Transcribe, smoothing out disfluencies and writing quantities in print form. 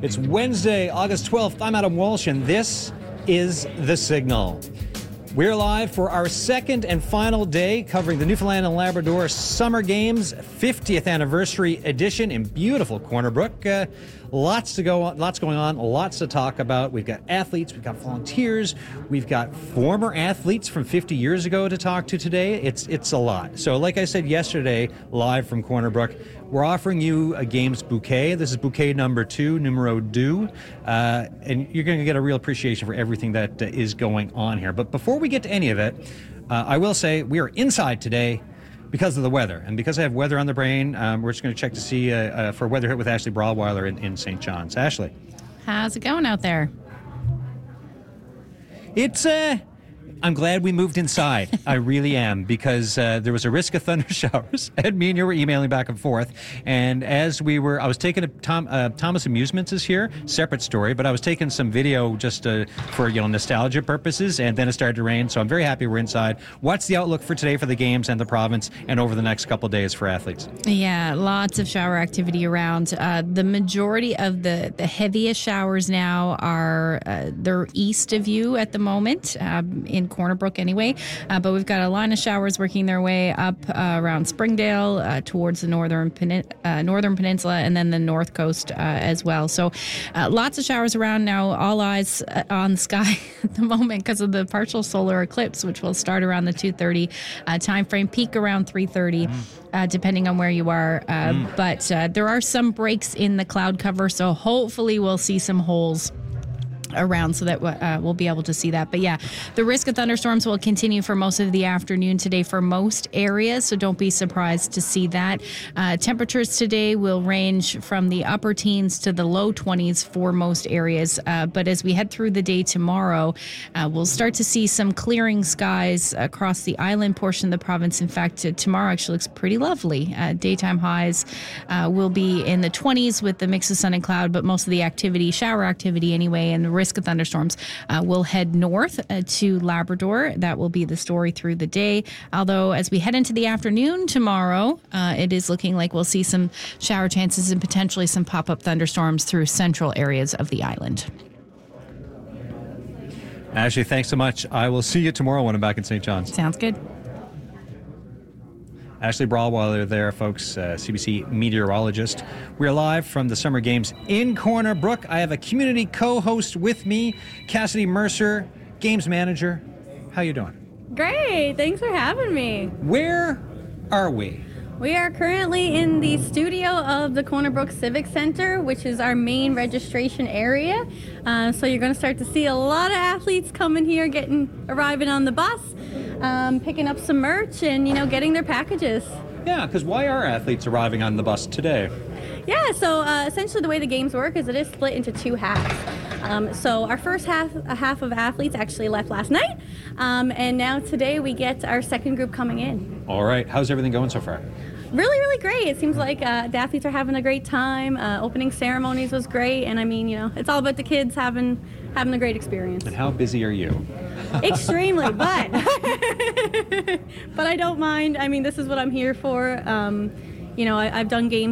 It's Wednesday, August 12th. I'm Adam Walsh, and this is The Signal. We're live for our second and final day covering the Newfoundland and Labrador Summer Games 50th Anniversary Edition in beautiful Corner Brook. Lots going on, lots to talk about. We've got athletes, we've got volunteers, we've got former athletes from 50 years ago to talk to today. It's a lot. So like I said yesterday, live from Corner Brook, we're offering you a games bouquet. This is bouquet number 2, numero 2, and you're going to get a real appreciation for everything that is going on here. But before we get to any of it, I will say we are inside today because of the weather. And because I have weather on the brain, we're just going to check to see for Weather Hit with Ashley Brawlweiler in St. John's. Ashley. How's it going out there? It's I'm glad we moved inside. I really am, because there was a risk of thunder showers, and me and you were emailing back and forth. And as I was taking Thomas Amusements is here, separate story, but I was taking some video just for nostalgia purposes, and then it started to rain. So I'm very happy we're inside. What's the outlook for today for the games and the province, and over the next couple of days for athletes? Yeah, lots of shower activity around. The majority of the heaviest showers now are they're east of you at the moment, in Corner Brook anyway, but we've got a line of showers working their way up around Springdale towards the northern peninsula, and then the north coast as well. So lots of showers around now. All eyes on the sky at the moment because of the partial solar eclipse, which will start around the 2:30 time frame, peak around 3:30. Depending on where you are. But there are some breaks in the cloud cover, so hopefully we'll see some holes around so that we'll be able to see that. But yeah, the risk of thunderstorms will continue for most of the afternoon today for most areas, so don't be surprised to see that. Temperatures today will range from the upper teens to the low 20s for most areas, but as we head through the day tomorrow, we'll start to see some clearing skies across the island portion of the province. In fact, tomorrow actually looks pretty lovely. Daytime highs will be in the 20s with the mix of sun and cloud, but most of the activity, shower activity anyway, and the risk of thunderstorms will head north to Labrador. That will be the story through the day. Although as we head into the afternoon tomorrow, it is looking like we'll see some shower chances and potentially some pop-up thunderstorms through central areas of the island. Ashley, thanks so much. I will see you tomorrow when I'm back in St. John's. Sounds good. Ashley Brawlweiler there, folks, CBC meteorologist. We're live from the Summer Games in Corner Brook. I have a community co-host with me, Cassidy Mercer, games manager. How you doing? Great. Thanks for having me. Where are we? We are currently in the studio of the Corner Brook Civic Center, which is our main registration area. So you're going to start to see a lot of athletes coming here, arriving on the bus, picking up some merch, and getting their packages. Yeah, because why are athletes arriving on the bus today? Yeah, so essentially the way the games work is it is split into two halves. So our first half of athletes actually left last night, and now today we get our second group coming in. All right, how's everything going so far? Really, really great. It seems like the athletes are having a great time. Opening ceremonies was great, and I mean, it's all about the kids having a great experience. And how busy are you? Extremely, but I don't mind. I mean, this is what I'm here for. I've done games